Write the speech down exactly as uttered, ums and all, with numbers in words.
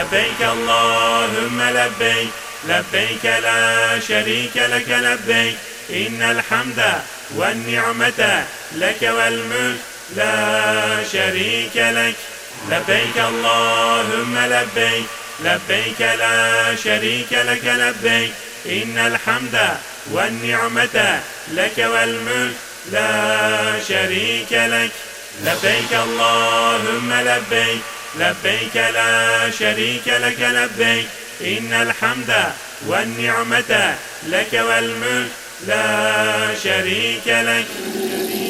لبيك اللهم لبيك لبيك لا شريك لك لبيك إن الحمد والنعمة لك والملك لا شريك لك. لبيك اللهم لبيك لبيك لا شريك لك لبيك إن الحمد والنعمة لك والملك لا شريك لك. لبيك اللهم لبيك لبيك لا شريك لك لبيك إن الحمد والنعمة لك والملك لا شريك لك.